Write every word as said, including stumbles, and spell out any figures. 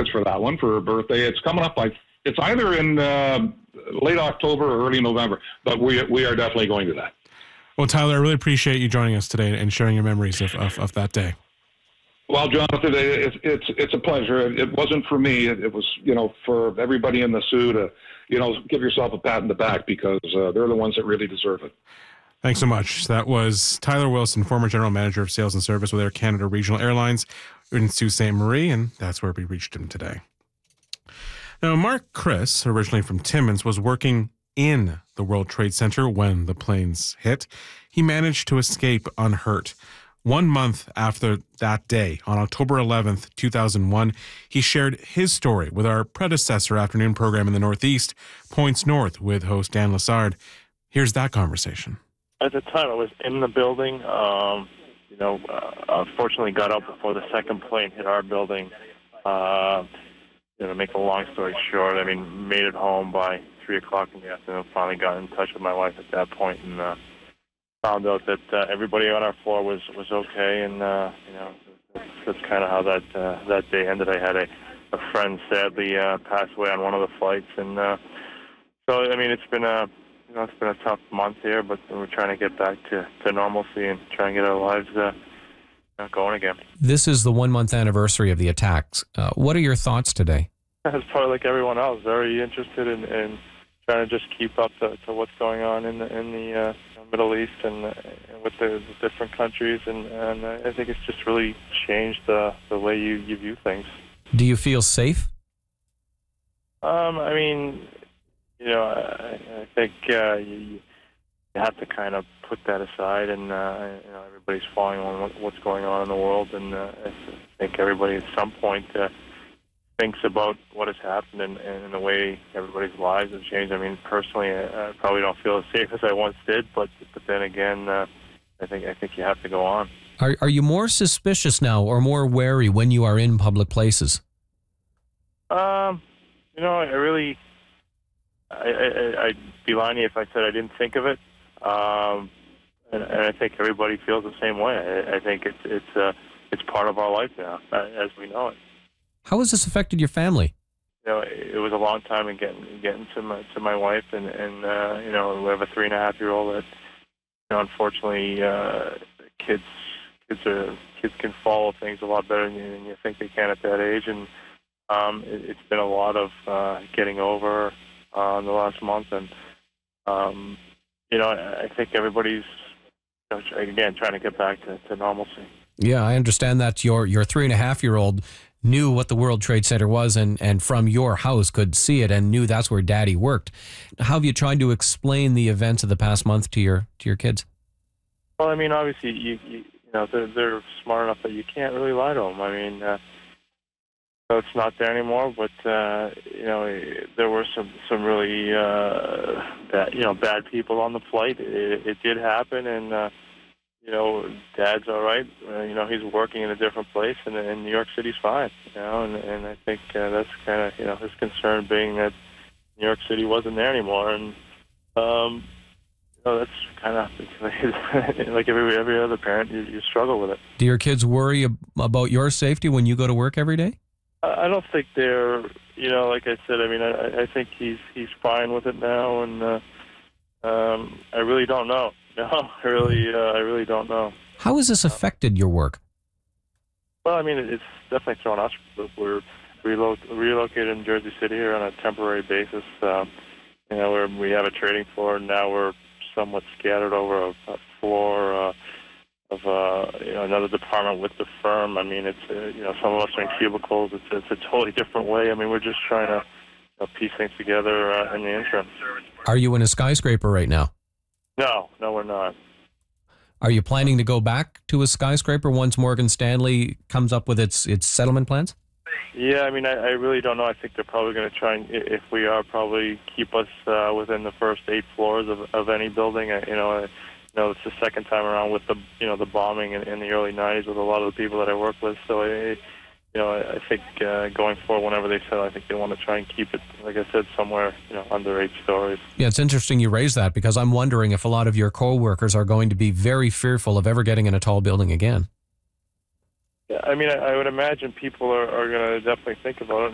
tickets for that one for her birthday. It's coming up like it's either in uh, late October or early November, but we we are definitely going to that. Well, Tyler, I really appreciate you joining us today and sharing your memories of, of, of that day. Well, Jonathan, it's it's it's a pleasure. It wasn't for me. It, it was, you know, for everybody in the Sioux to, you know, give yourself a pat in the back because uh, they're the ones that really deserve it. Thanks so much. That was Tyler Wilson, former General Manager of Sales and Service with Air Canada Regional Airlines in Sault Ste. Marie, and that's where we reached him today. Now, Mark Chris, originally from Timmins, was working in the World Trade Center when the planes hit. He managed to escape unhurt. One month after that day, on October eleventh, two thousand one, he shared his story with our predecessor afternoon program in the Northeast, Points North, with host Dan Lassard. Here's that conversation. At the time, I was in the building. Um, you know, uh, unfortunately got out before the second plane hit our building. Uh, you know, to make a long story short, I mean, made it home by three o'clock in the afternoon. Finally got in touch with my wife at that point, and uh, found out that uh, everybody on our floor was, was okay, and uh, you know, that's, that's kind of how that uh, that day ended. I had a, a friend sadly uh, pass away on one of the flights, and uh, so I mean, it's been a you know it's been a tough month here, but we're trying to get back to, to normalcy and try and get our lives uh, going again. This is the one month anniversary of the attacks. Uh, what are your thoughts today? It's probably like everyone else, very interested in, in trying to just keep up to, to what's going on in the in the uh, Middle East and, uh, with the, the different countries, and, and I think it's just really changed the the way you, you view things. Do you feel safe? Um, I mean, you know, I, I think uh, you, you have to kind of put that aside, and uh, you know, everybody's following on what, what's going on in the world, and uh, I think everybody at some point uh, thinks about what has happened and, and the way everybody's lives have changed. I mean, personally, I, I probably don't feel as safe as I once did, but but then again, uh, I think I think you have to go on. Are are you more suspicious now or more wary when you are in public places? Um, you know, I really, I, I, I'd be lying if I said I didn't think of it. Um, and, and I think everybody feels the same way. I, I think it's it's uh, it's part of our life now, as we know it. How has this affected your family? You know, it was a long time in getting getting to my to my wife, and and uh, you know, we have a three and a half year old that, you know, unfortunately, uh, kids kids are kids can follow things a lot better than you, than you think they can at that age, and um, it, it's been a lot of uh, getting over uh, in the last month, and um, you know, I think everybody's, you know, again trying to get back to, to normalcy. Yeah, I understand that your your three and a half year old knew what the World Trade Center was, and, and from your house could see it and knew that's where Daddy worked. How have you tried to explain the events of the past month to your to your kids? Well, I mean, obviously, you you, you know, they're, they're smart enough that you can't really lie to them. I mean, uh, so it's not there anymore, but uh, you know, there were some some really uh, bad, you know, bad people on the flight. It, it did happen, and uh, you know, Dad's all right. Uh, you know, he's working in a different place, and, and New York City's fine. You know, and, and I think uh, that's kind of, you know, his concern being that New York City wasn't there anymore, and um, you know, that's kind of like every every other parent, you, you struggle with it. Do your kids worry ab- about your safety when you go to work every day? I don't think they're, you know, like I said. I mean, I, I think he's he's fine with it now, and uh, um, I really don't know. No, I really, uh, I really don't know. How has this affected your work? Well, I mean, it's definitely thrown us. We're relo- relocated in Jersey City here on a temporary basis. Um, you know, where we have a trading floor, and now we're somewhat scattered over a, a floor uh, of uh, you know, another department with the firm. I mean, it's uh, you know, some of us are in cubicles. It's it's a totally different way. I mean, we're just trying to, you know, piece things together uh, in the interim. Are you in a skyscraper right now? No, no, we're not. Are you planning to go back to a skyscraper once Morgan Stanley comes up with its its settlement plans? Yeah, I mean, I, I really don't know. I think they're probably going to try and, if we are, probably keep us uh, within the first eight floors of, of any building. I, you know, I, you know, it's the second time around with the, you know, the bombing in, in the early nineties with a lot of the people that I work with. So, I, you know, I, I think uh, going forward, whenever they settle, I think they want to try and keep it, like I said, somewhere, you know, under eight stories. Yeah, it's interesting you raise that, because I'm wondering if a lot of your co-workers are going to be very fearful of ever getting in a tall building again. Yeah, I mean, I, I would imagine people are, are going to definitely think about it.